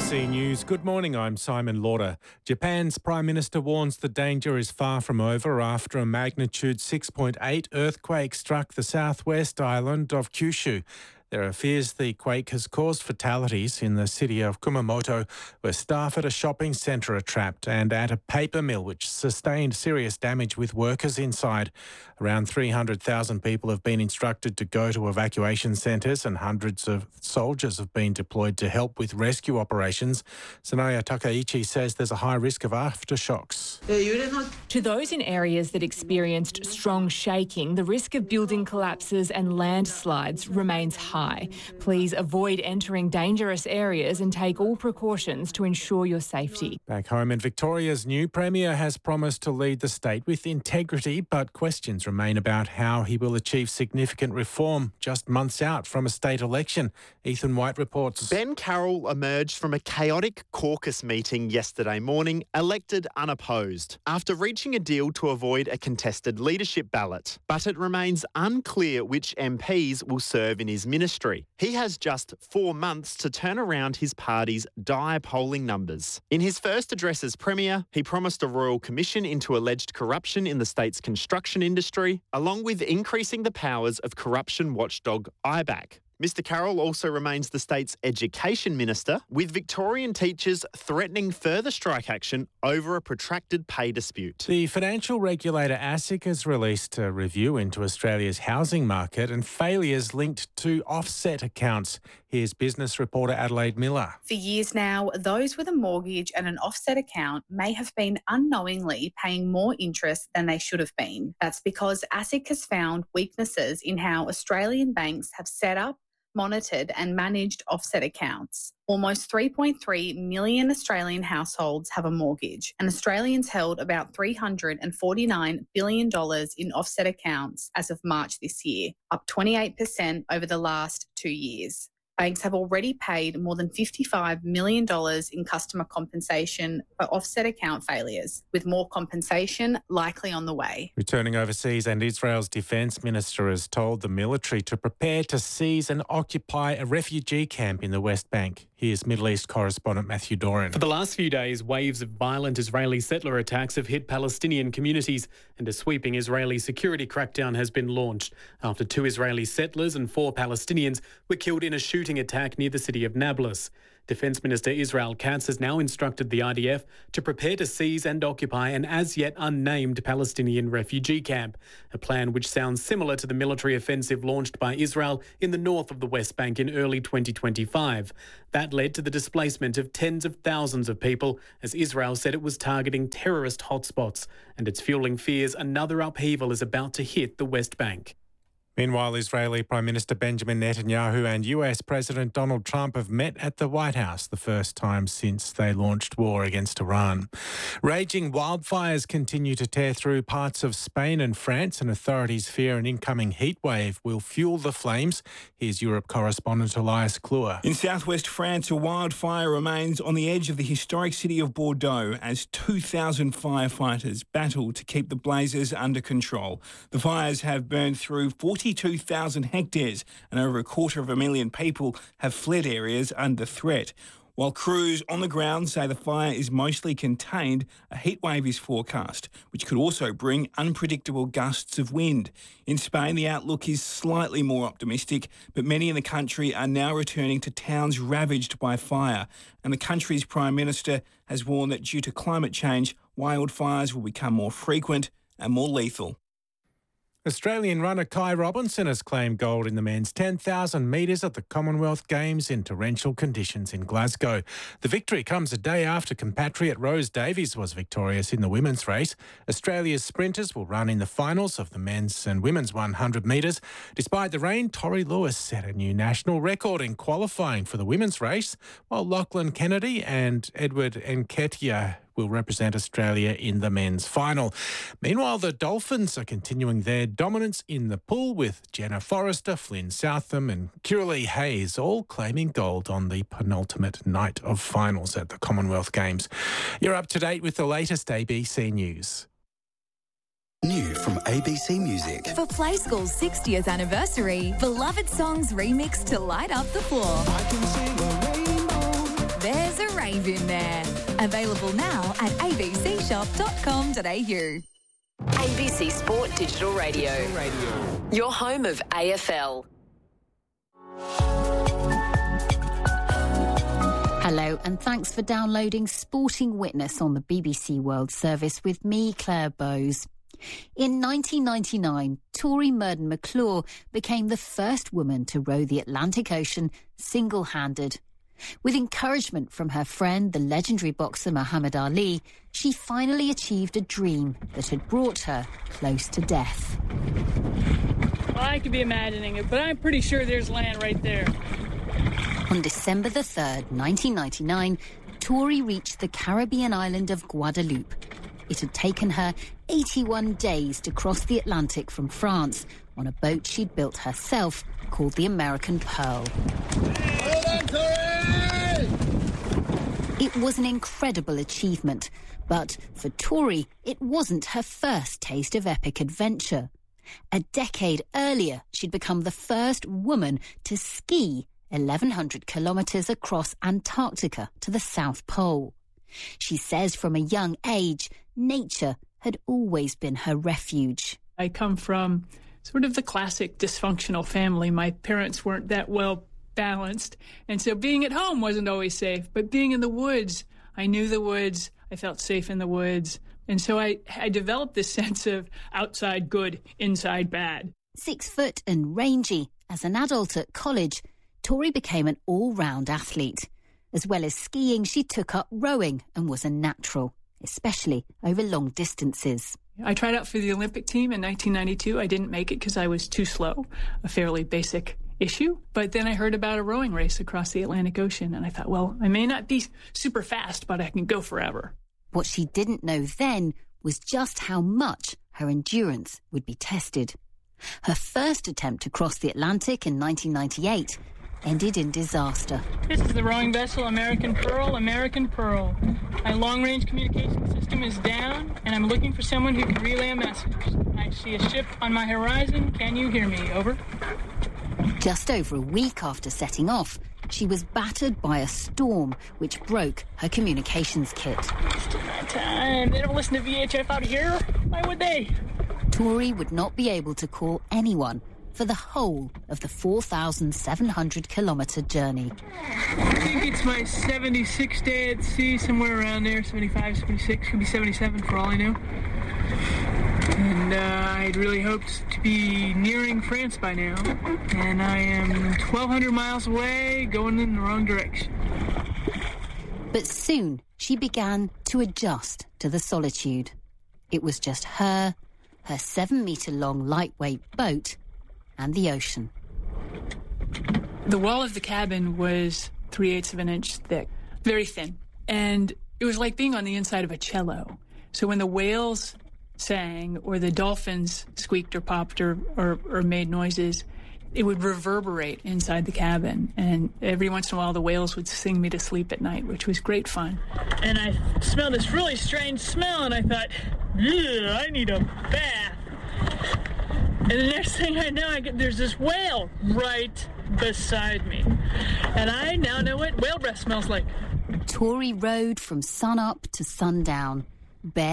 ABC News. Good morning, I'm Simon Lauder. Japan's Prime Minister warns the danger is far from over after a magnitude 6.8 earthquake struck the southwest island of Kyushu. There are fears the quake has caused fatalities in the city of Kumamoto, where staff at a shopping centre are trapped, and at a paper mill which sustained serious damage with workers inside. Around 300,000 people have been instructed to go to evacuation centres, and hundreds of soldiers have been deployed to help with rescue operations. Sanaya Takaichi says there's a high risk of aftershocks. To those in areas that experienced strong shaking, the risk of building collapses and landslides remains high. Please avoid entering dangerous areas and take all precautions to ensure your safety. Back home in Victoria's new Premier has promised to lead the state with integrity, but questions remain about how he will achieve significant reform just months out from a state election. Ethan White reports. Ben Carroll emerged from a chaotic caucus meeting yesterday morning, elected unopposed, after reaching a deal to avoid a contested leadership ballot. But it remains unclear which MPs will serve in his ministry. He has just 4 months to turn around his party's dire polling numbers. In his first address as Premier, he promised a royal commission into alleged corruption in the state's construction industry, along with increasing the powers of corruption watchdog IBAC. Mr Carroll also remains the state's education minister, with Victorian teachers threatening further strike action over a protracted pay dispute. The financial regulator ASIC has released a review into Australia's housing market and failures linked to offset accounts. Here's business reporter Adelaide Miller. For years now, those with a mortgage and an offset account may have been unknowingly paying more interest than they should have been. That's because ASIC has found weaknesses in how Australian banks have set up, monitored and managed offset accounts. Almost 3.3 million Australian households have a mortgage, and Australians held about $349 billion in offset accounts as of March this year, up 28% over the last 2 years. Banks have already paid more than $55 million in customer compensation for offset account failures, with more compensation likely on the way. Returning overseas, and Israel's defence minister has told the military to prepare to seize and occupy a refugee camp in the West Bank. Here's Middle East correspondent Matthew Doran. For the last few days, waves of violent Israeli settler attacks have hit Palestinian communities, and a sweeping Israeli security crackdown has been launched after 2 Israeli settlers and 4 Palestinians were killed in a shooting attack near the city of Nablus. Defence Minister Israel Katz has now instructed the IDF to prepare to seize and occupy an as-yet unnamed Palestinian refugee camp, a plan which sounds similar to the military offensive launched by Israel in the north of the West Bank in early 2025. That led to the displacement of tens of thousands of people, as Israel said it was targeting terrorist hotspots, and it's fueling fears another upheaval is about to hit the West Bank. Meanwhile, Israeli Prime Minister Benjamin Netanyahu and US President Donald Trump have met at the White House, the first time since they launched war against Iran. Raging wildfires continue to tear through parts of Spain and France, and authorities fear an incoming heat wave will fuel the flames. Here's Europe correspondent Elias Kluwer. In southwest France, a wildfire remains on the edge of the historic city of Bordeaux as 2,000 firefighters battle to keep the blazes under control. The fires have burned through 42,000 hectares, and over 250,000 people have fled areas under threat. While crews on the ground say the fire is mostly contained, a heatwave is forecast, which could also bring unpredictable gusts of wind. In Spain, the outlook is slightly more optimistic, but many in the country are now returning to towns ravaged by fire. And the country's Prime Minister has warned that due to climate change, wildfires will become more frequent and more lethal. Australian runner Kai Robinson has claimed gold in the men's 10,000 metres at the Commonwealth Games in torrential conditions in Glasgow. The victory comes a day after compatriot Rose Davies was victorious in the women's race. Australia's sprinters will run in the finals of the men's and women's 100 metres. Despite the rain, Tori Lewis set a new national record in qualifying for the women's race, while Lachlan Kennedy and Edward Nketiah will represent Australia in the men's final. Meanwhile, the Dolphins are continuing their dominance in the pool, with Jenna Forrester, Flynn Southam and Kiralee Hayes all claiming gold on the penultimate night of finals at the Commonwealth Games. You're up to date with the latest ABC News. New from ABC Music. For Play School's 60th anniversary, beloved songs remixed to light up the floor. I can sing a rainbow. There's a rave in there. Available now at abcshop.com.au. ABC Sport Digital Radio. Your home of AFL. Hello, and thanks for downloading Sporting Witness on the BBC World Service with me, Claire Bowes. In 1999, Tori Murden-McClure became the first woman to row the Atlantic Ocean single-handed. With encouragement from her friend, the legendary boxer Muhammad Ali, she finally achieved a dream that had brought her close to death. Well, I could be imagining it, but I'm pretty sure there's land right there. On December the 3rd, 1999, Tori reached the Caribbean island of Guadeloupe. It had taken her 81 days to cross the Atlantic from France on a boat she'd built herself called the American Pearl. Hold on, Tori! It was an incredible achievement, but for Tori, it wasn't her first taste of epic adventure. A decade earlier, she'd become the first woman to ski 1,100 kilometres across Antarctica to the South Pole. She says from a young age, nature had always been her refuge. I come from sort of the classic dysfunctional family. My parents weren't that well balanced, and so being at home wasn't always safe. But being in the woods, I knew the woods, I felt safe in the woods. And so I developed this sense of outside good, inside bad. 6 foot and rangy, as an adult at college, Tori became an all-round athlete. As well as skiing, she took up rowing and was a natural, especially over long distances. I tried out for the Olympic team in 1992. I didn't make it because I was too slow, a fairly basic issue. But then I heard about a rowing race across the Atlantic Ocean, and I thought, well, I may not be super fast, but I can go forever. What she didn't know then was just how much her endurance would be tested. Her first attempt to cross the Atlantic in 1998 ended in disaster. This is the wrong vessel, American Pearl, American Pearl. My long-range communication system is down, and I'm looking for someone who can relay a message. I see a ship on my horizon. Can you hear me? Over. Just over a week after setting off, she was battered by a storm which broke her communications kit. Still not time. They don't listen to VHF out here. Why would they? Tori would not be able to call anyone for the whole of the 4,700-kilometre journey. I think it's my 76th day at sea, somewhere around there, 75, 76, could be 77 for all I know. And I'd really hoped to be nearing France by now. And I am 1,200 miles away, going in the wrong direction. But soon she began to adjust to the solitude. It was just her 7-metre-long lightweight boat, and the ocean. The wall of the cabin was 3/8 of an inch thick, very thin. And it was like being on the inside of a cello. So when the whales sang or the dolphins squeaked or popped or made noises, it would reverberate inside the cabin. And every once in a while the whales would sing me to sleep at night, which was great fun. And I smelled this really strange smell, and I thought, I need a bath. And the next thing I know, there's this whale right beside me. And I now know what whale breath smells like. Tori rode from sun up to sundown, bare